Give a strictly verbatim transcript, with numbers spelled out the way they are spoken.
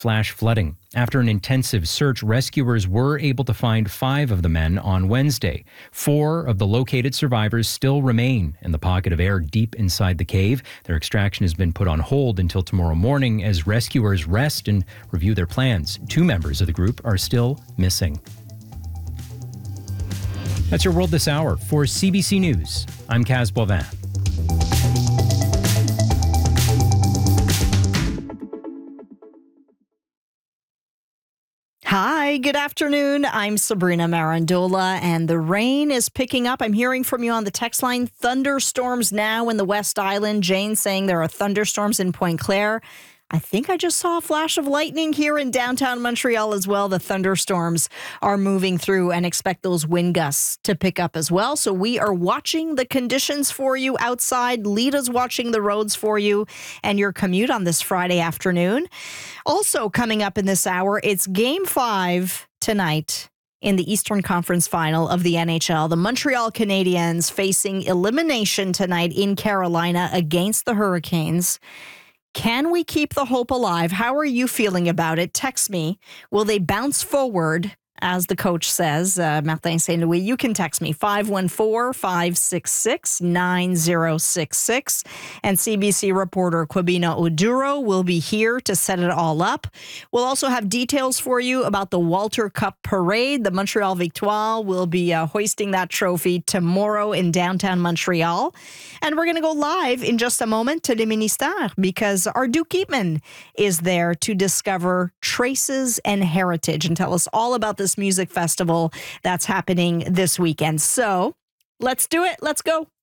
Flash flooding. After an intensive search, rescuers were able to find five of the men on Wednesday. Four of the located survivors still remain in the pocket of air deep inside the cave. Their extraction has been put on hold until tomorrow morning as rescuers rest and review their plans. Two members of the group are still missing. That's your World This Hour. For C B C News, I'm Kaz Boivin. Hi, good afternoon. I'm Sabrina Marandola, and the rain is picking up. I'm hearing from you on the text line. Thunderstorms now in the West Island. Jane saying there are thunderstorms in Pointe Claire. I think I just saw a flash of lightning here in downtown Montreal as well. The thunderstorms are moving through, and expect those wind gusts to pick up as well. So we are watching the conditions for you outside. Lita's watching the roads for you and your commute on this Friday afternoon. Also coming up in this hour, it's Game five tonight in the Eastern Conference Final of the N H L. The Montreal Canadiens facing elimination tonight in Carolina against the Hurricanes. Can we keep the hope alive? How are you feeling about it? Text me. Will they bounce forward, as the coach says? Uh, Martin Saint Louis, you can text me, five one four, five six six, nine zero six six. And C B C reporter Kwabena Oduro will be here to set it all up. We'll also have details for you about the Walter Cup Parade. The Montreal Victoire will be uh, hoisting that trophy tomorrow in downtown Montreal. And we're going to go live in just a moment to Le Ministère because Ardu Keepman is there to discover traces and heritage and tell us all about this music festival that's happening this weekend. So let's do it. Let's go.